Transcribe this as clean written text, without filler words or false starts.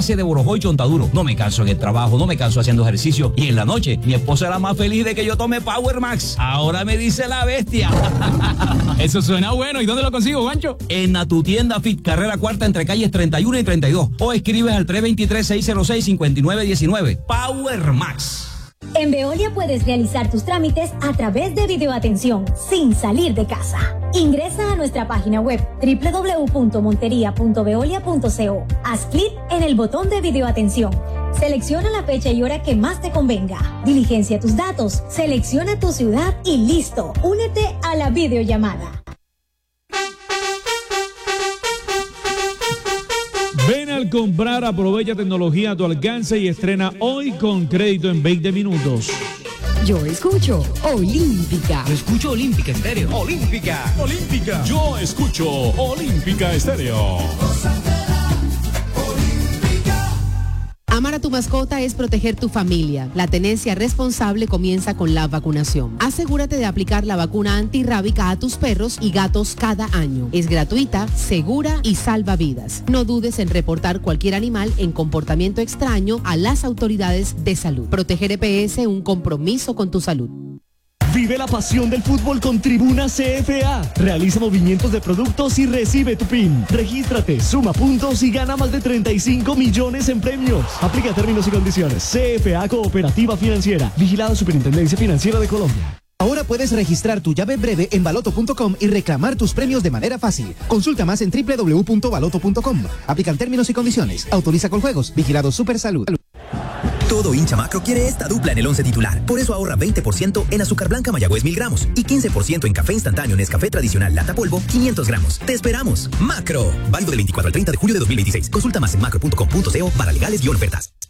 base de borojó y chontaduro. No me canso en el trabajo, no me canso haciendo ejercicio. Y en la noche, mi esposa era más feliz de que yo tome Power Max. Ahora me dice la bestia. Eso suena bueno. ¿Y dónde lo consigo, Juancho? En tu tienda Fit, carrera cuarta entre calles 31 y 32. O escribes al 323-606-5919. Power Max. En Veolia puedes realizar tus trámites a través de videoatención, sin salir de casa. Ingresa a nuestra página web www.monteria.veolia.co. Haz clic en el botón de videoatención. Selecciona la fecha y hora que más te convenga. Diligencia tus datos, selecciona tu ciudad y listo. Únete a la videollamada. Ven al comprar, aprovecha tecnología a tu alcance y estrena hoy con crédito en 20 minutos. Yo escucho Olímpica. Yo escucho Olímpica Estéreo. Olímpica. Olímpica. Yo escucho Olímpica Estéreo. Amar a tu mascota es proteger tu familia. La tenencia responsable comienza con la vacunación. Asegúrate de aplicar la vacuna antirrábica a tus perros y gatos cada año. Es gratuita, segura y salva vidas. No dudes en reportar cualquier animal en comportamiento extraño a las autoridades de salud. Proteger EPS, un compromiso con tu salud. Vive la pasión del fútbol con Tribuna CFA. Realiza movimientos de productos y recibe tu PIN. Regístrate, suma puntos y gana más de 35 millones en premios. Aplica términos y condiciones. CFA Cooperativa Financiera. Vigilado Superintendencia Financiera de Colombia. Ahora puedes registrar tu llave breve en baloto.com y reclamar tus premios de manera fácil. Consulta más en www.baloto.com. Aplican términos y condiciones. Autoriza con juegos. Vigilado Supersalud. Todo hincha Macro quiere esta dupla en el 11 titular. Por eso ahorra 20% en azúcar blanca Mayagüez 1000 gramos y 15% en café instantáneo Nescafé tradicional lata polvo 500 gramos. ¡Te esperamos! Macro. Válido del 24 al 30 de julio de 2026. Consulta más en macro.com.co para legales y ofertas.